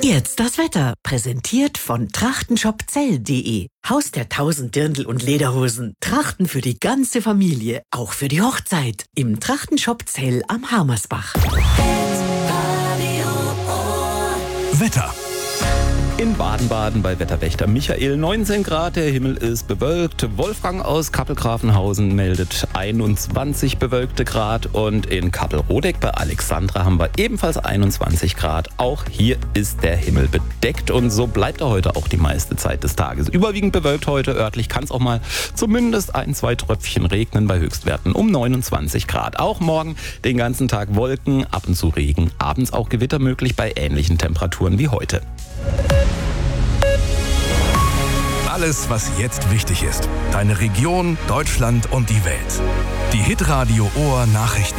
Jetzt das Wetter, präsentiert von trachtenshopzell.de. Haus der 1000 Dirndl und Lederhosen. Trachten für die ganze Familie, auch für die Hochzeit. Im Trachtenshop Zell am Harmersbach. Wetter. In Baden-Baden bei Wetterwächter Michael 19 Grad, der Himmel ist bewölkt. Wolfgang aus Kappel-Grafenhausen meldet 21 bewölkte Grad und in Kappel-Rodeck bei Alexandra haben wir ebenfalls 21 Grad. Auch hier ist der Himmel bedeckt und so bleibt er heute auch die meiste Zeit des Tages. Überwiegend bewölkt heute, örtlich kann es auch mal zumindest 1-2 Tröpfchen regnen bei Höchstwerten um 29 Grad. Auch morgen den ganzen Tag Wolken, ab und zu Regen, abends auch Gewitter möglich bei ähnlichen Temperaturen wie heute. Alles, was jetzt wichtig ist. Deine Region, Deutschland und die Welt. Die Hitradio Ohr Nachrichten.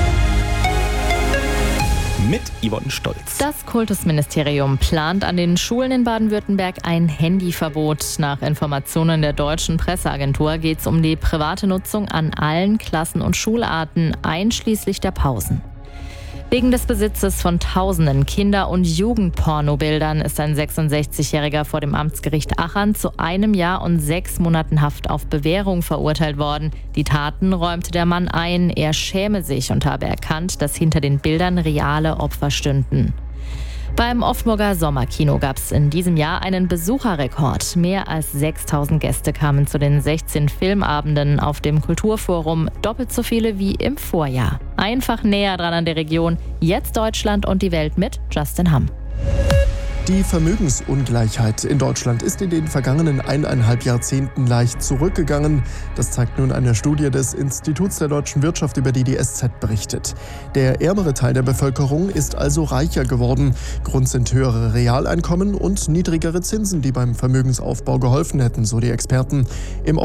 Mit Yvonne Stolz. Das Kultusministerium plant an den Schulen in Baden-Württemberg ein Handyverbot. Nach Informationen der Deutschen Presseagentur geht es um die private Nutzung an allen Klassen und Schularten, einschließlich der Pausen. Wegen des Besitzes von tausenden Kinder- und Jugendpornobildern ist ein 66-Jähriger vor dem Amtsgericht Achern zu 1 Jahr und 6 Monaten Haft auf Bewährung verurteilt worden. Die Taten räumte der Mann ein. Er schäme sich und habe erkannt, dass hinter den Bildern reale Opfer stünden. Beim Offenburger Sommerkino gab es in diesem Jahr einen Besucherrekord. Mehr als 6.000 Gäste kamen zu den 16 Filmabenden auf dem Kulturforum, doppelt so viele wie im Vorjahr. Einfach näher dran an der Region, jetzt Deutschland und die Welt mit Justin Hamm. Die Vermögensungleichheit in Deutschland ist in den vergangenen 1,5 Jahrzehnten leicht zurückgegangen. Das zeigt nun eine Studie des Instituts der deutschen Wirtschaft, über die die SZ berichtet. Der ärmere Teil der Bevölkerung ist also reicher geworden. Grund sind höhere Realeinkommen und niedrigere Zinsen, die beim Vermögensaufbau geholfen hätten, so die Experten. Im